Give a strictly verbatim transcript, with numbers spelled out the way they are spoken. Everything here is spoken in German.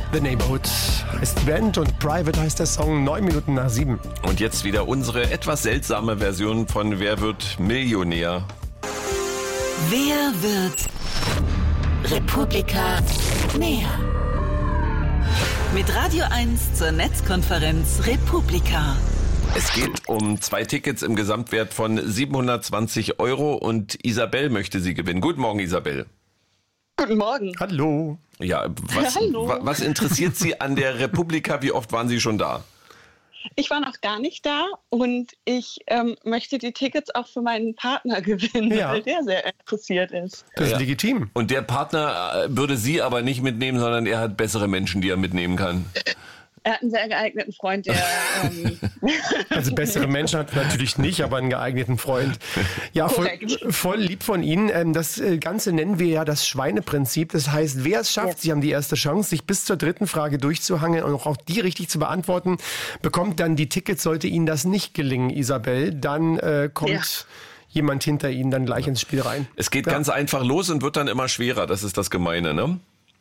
The Neighborhood heißt die Band und Private heißt der Song, neun Minuten nach sieben. Und jetzt wieder unsere etwas seltsame Version von Wer wird Millionär? Wer wird Republika näher? Mit Radio eins zur Netzkonferenz Republika. Es geht um zwei Tickets im Gesamtwert von siebenhundertzwanzig Euro und Isabel möchte sie gewinnen. Guten Morgen, Isabel. Guten Morgen. Hallo. Ja, was, Hallo. wa- was interessiert Sie an der Republika? Wie oft waren Sie schon da? Ich war noch gar nicht da und ich ähm, möchte die Tickets auch für meinen Partner gewinnen, Ja. weil der sehr interessiert ist. Das ist Ja. legitim. Und der Partner äh, würde Sie aber nicht mitnehmen, sondern er hat bessere Menschen, die er mitnehmen kann. Er hat einen sehr geeigneten Freund, der... Ähm, Also bessere Menschen hat er natürlich nicht, aber einen geeigneten Freund. Ja, voll, Korrekt. voll lieb von Ihnen. Ähm, Das äh, Ganze nennen wir ja das Schweineprinzip. Das heißt, wer es schafft, Ja. Sie haben die erste Chance, sich bis zur dritten Frage durchzuhangeln und auch die richtig zu beantworten, bekommt dann die Tickets. Sollte Ihnen das nicht gelingen, Isabel, dann äh, kommt Ja. jemand hinter Ihnen dann gleich ins Spiel rein. Es geht Ja. ganz einfach los und wird dann immer schwerer. Das ist das Gemeine, ne?